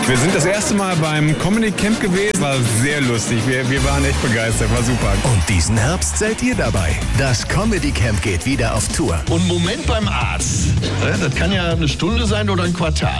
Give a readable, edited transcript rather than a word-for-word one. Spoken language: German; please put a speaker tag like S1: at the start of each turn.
S1: Wir sind das erste Mal beim Comedy Camp gewesen. War sehr lustig. Wir waren echt begeistert. War super.
S2: Und diesen Herbst seid ihr dabei. Das Comedy Camp geht wieder auf Tour.
S3: Und Moment beim Arzt. Das kann ja eine Stunde sein oder ein Quartal.